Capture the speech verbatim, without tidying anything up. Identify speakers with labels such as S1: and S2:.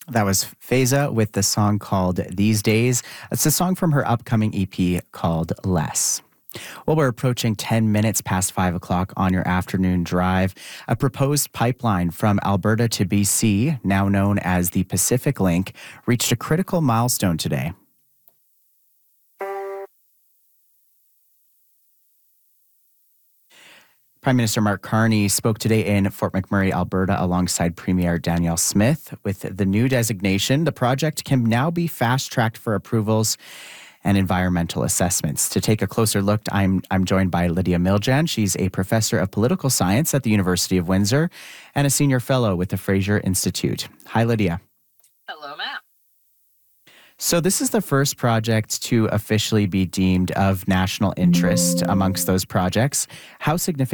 S1: That was Faiza with the song called These Days. It's a song from her upcoming E P called Less. Well, we're approaching ten minutes past five o'clock on your afternoon drive. A proposed pipeline from Alberta to B C, now known as the Pacific Link, reached a critical milestone today. Prime Minister Mark Carney spoke today in Fort McMurray, Alberta, alongside Premier Danielle Smith. With the new designation, the project can now be fast-tracked for approvals and environmental assessments. To take a closer look, I'm I'm joined by Lydia Miljan. She's a professor of political science at the University of Windsor and a senior fellow with the Fraser Institute. Hi, Lydia.
S2: Hello, Matt.
S1: So this is the first project to officially be deemed of national interest amongst those projects. How significant